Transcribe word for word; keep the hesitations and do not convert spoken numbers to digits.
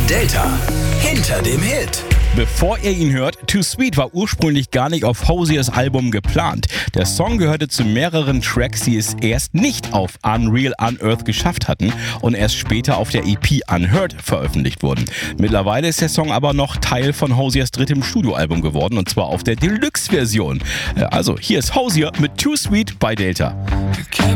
Delta hinter dem Hit. Bevor ihr ihn hört, Too Sweet war ursprünglich gar nicht auf Hoziers Album geplant. Der Song gehörte zu mehreren Tracks, die es erst nicht auf Unreal Unearthed geschafft hatten und erst später auf der E P Unheard veröffentlicht wurden. Mittlerweile ist der Song aber noch Teil von Hoziers drittem Studioalbum geworden, und zwar auf der Deluxe-Version. Also hier ist Hozier mit Too Sweet bei Delta.